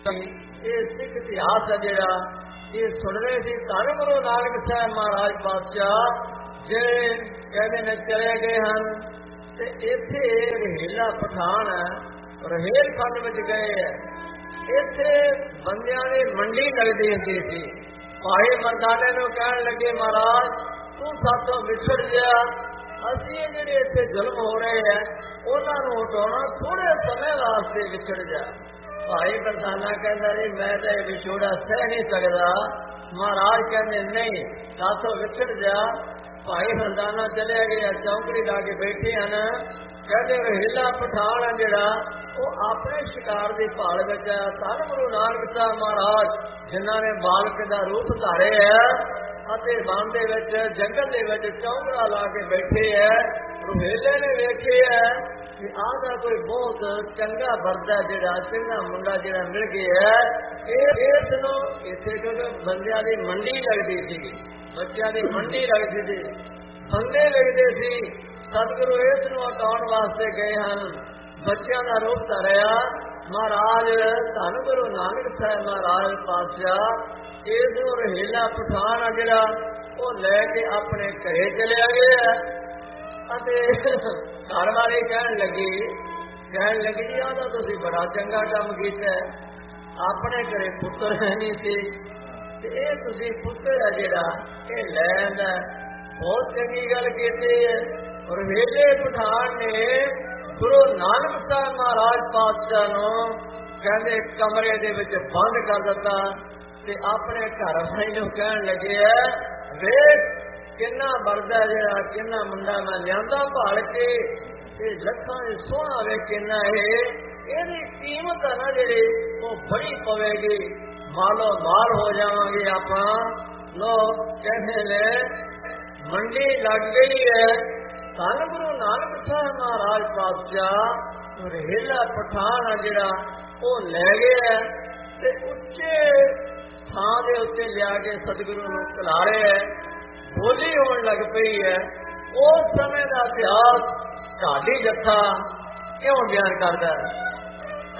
ਇਹ ਸਿੱਖ ਇਤਿਹਾਸ ਹੈ ਜਿਹੜਾ ਇਹ ਸੁਣ ਰਹੇ ਸੀ। ਧੰਨ ਗੁਰੂ ਨਾਨਕ ਸਾਹਿਬ ਮਹਾਰਾਜ ਪਾਤਸ਼ਾਹ ਜਿਹੜੇ ਕਹਿੰਦੇ ਨੇ ਚਲੇ ਗਏ ਹਨ ਤੇ ਇੱਥੇ ਰਹੀਲਾ ਪਠਾਨरहेलखंड ਵਿੱਚ ਗਏ ਹੈ। ਇੱਥੇ ਬੰਦਿਆਂ ਦੀ ਮੰਡੀ ਲੱਗਦੀ ਹੁੰਦੀ ਸੀ। ਭਾਈ ਮਰਦਾਨੇ ਨੂੰ ਕਹਿਣ ਲੱਗੇ ਮਹਾਰਾਜ ਤੂੰ ਸਾਥੋਂ ਵਿਛੜ ਗਿਆ, ਅਸੀਂ ਜਿਹੜੇ ਇੱਥੇ ਜ਼ੁਲਮ ਹੋ ਰਹੇ ਹੈ ਉਹਨਾਂ ਨੂੰ ਹਟਾਉਣਾ, ਥੋੜੇ ਸਮੇਂ ਵਾਸਤੇ ਵਿਛੜ ਜਾ। ਭਾਈ ਮਰਦਾਨਾ ਕਹਿੰਦਾ ਜੀ ਮੈਂ ਤਾਂ ਇਹ ਵਿਛੋੜਾ ਸਹਿ ਨਹੀਂ ਸਕਦਾ। ਮਹਾਰਾਜ ਕਹਿੰਦੇ ਨਹੀਂ ਸਾਥੋਂ ਵਿਛੜ ਜਾ। ਭਾਈ ਮਰਦਾਨਾ ਚਲੇ ਗਏ, ਚੌਂਕੜੀ ਲਾ ਕੇ ਬੈਠੇ ਹਨ। ਕਹਿੰਦੇ रहेला ਪਠਾਨ ਹੈ ਜਿਹੜਾ ਉਹ ਆਪਣੇ ਸ਼ਿਕਾਰ ਦੀ ਭਾਲ ਵਿੱਚ ਹੈ। ਧੰਨ ਗੁਰੂ ਨਾਨਕ ਸਾਹਿਬ ਮਹਾਰਾਜ ਜਿਨ੍ਹਾਂ ਨੇ ਬਾਲਕ ਦਾ ਰੂਪ ਧਾਰਿਆ ਹੈ ਅਤੇ ਵਣ ਦੇ ਵਿੱਚ ਜੰਗਲ ਦੇ ਵਿੱਚ ਚੌਂਕੜਾ ਲਾ ਕੇ ਬੈਠੇ ਹੈ। रहेले ਨੇ ਵੇਖਿਆ ਕਿ ਆਹ ਦਾ ਕੋਈ ਬਹੁਤ ਚੰਗਾ ਵਰਦਾ ਜਿਹੜਾ ਚੰਗਾ ਮੁੰਡਾ ਜਿਹੜਾ ਮਿਲ ਗਿਆ ਹੈ। ਇਸ ਨੂੰ ਇੱਥੇ ਕਿਉਂਕਿ ਬੰਦਿਆਂ ਦੀ ਮੰਡੀ ਲੱਗਦੀ ਸੀ, ਬੱਚਿਆਂ ਦੀ ਮੰਡੀ ਲੱਗਦੀ ਸੀ, ਬੰਦੇ ਲੱਗਦੇ ਸੀ। ਸਤਿਗੁਰੂ ਇਸ ਨੂੰ ਹਟਾਉਣ ਵਾਸਤੇ ਗਏ ਹਨ, ਬੱਚਿਆਂ ਦਾ ਰੂਪ ਧਾਰਿਆ। ਮਹਾਰਾਜ ਧੰਨ ਗੁਰੂ ਨਾਨਕ ਸਾਹਿਬ ਮਹਾਰਾਜ ਪਾਤਸ਼ਾਹ ਇਸ ਨੂੰ रहेला ਪਠਾਨ ਆ ਜਿਹੜਾ ਉਹ ਲੈ ਕੇ ਆਪਣੇ ਘਰੇ ਚਲਿਆ ਗਿਆ ਅਤੇ ਘਰ ਵਾਲੇ ਕਹਿਣ ਲੱਗੀ ਜੀ ਆਹ ਤਾਂ ਤੁਸੀਂ ਬੜਾ ਚੰਗਾ ਕੰਮ ਕੀਤਾ, ਆਪਣੇ ਘਰੇ ਪੁੱਤਰ ਹੈ ਨਹੀਂ ਸੀ ਤੇ ਇਹ ਤੁਸੀਂ ਪੁੱਤਰ ਹੈ ਜਿਹੜਾ ਇਹ ਲੈ ਆਂਦਾ, ਬਹੁਤ ਚੰਗੀ ਗੱਲ ਕੀਤੀ ਹੈ। रहेले ਪਠਾਨ ਨੇ ਗੁਰੂ ਨਾਨਕ ਸਾਹਿਬ ਮਹਾਰਾਜ ਪਾਤਸ਼ਾਹ ਨੂੰ ਕਹਿੰਦੇ ਕਮਰੇ ਦੇ ਵਿੱਚ ਬੰਦ ਕਰ ਦਿੱਤਾ ਤੇ ਆਪਣੇ ਘਰ ਵਾਲੇ ਨੂੰ ਕਹਿਣ ਲੱਗੇ ਵੇਖ ਕਿੰਨਾ ਵਰਦਾ ਜਿਹੜਾ ਕਿੰਨਾ ਮੁੰਡਾ ਮੈਂ ਲਿਆਂਦਾ ਭਾਲ ਕੇ ਤੇ ਲੱਖਾਂ ਦੇ ਸੋਹਣਾ ਵੇ ਕਿੰਨਾ ਇਹਦੀ ਕੀਮਤ ਹੈ ਨਾ ਜਿਹੜੀ ਉਹ ਬੜੀ ਪਵੇਗੀ, ਮਾਲੋ ਮਾਲ ਹੋ ਜਾਵਾਂਗੇ ਆਪਾਂ। ਲੋ ਕਹਿੰਦੇ ਨੇ ਮੰਡੀ ਲੱਗ ਗਈ ਹੈ। ਧੰਨ ਗੁਰੂ ਨਾਨਕ ਸਾਹਿਬ ਮਹਾਰਾਜ ਪਾਤਸ਼ਾਹ रहेला ਪਠਾਨ ਆ ਜਿਹੜਾ ਉਹ ਲੈ ਗਿਆ ਤੇ ਉੱਚੇ ਥਾਂ ਦੇ ਉੱਤੇ ਲਿਆ ਕੇ ਸਤਿਗੁਰੂ ਨੂੰ ਖਿਲਾਰਿਆ। ਬੋਲੀ ਹੋਣ ਲੱਗ ਪਈ ਹੈ। ਉਸ ਸਮੇਂ ਦਾ ਇਤਿਹਾਸ ਢਾਡੀ ਜੱਥਾ ਕਿਉਂ ਬਿਆਨ ਕਰਦਾ ਹੈ?